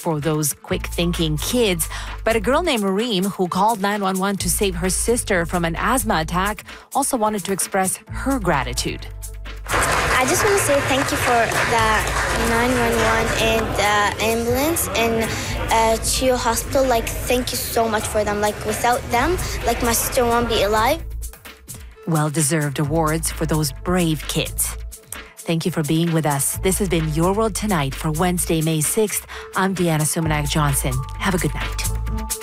for those quick-thinking kids. But a girl named Reem, who called 911 to save her sister from an asthma attack, also wanted to express her gratitude. I just want to say thank you for the 911 and the ambulance and Chio Hospital. Thank you so much for them. Without them, my sister won't be alive. Well-deserved awards for those brave kids. Thank you for being with us. This has been Your World Tonight for Wednesday, May 6th. I'm Deanna Sumanak Johnson. Have a good night.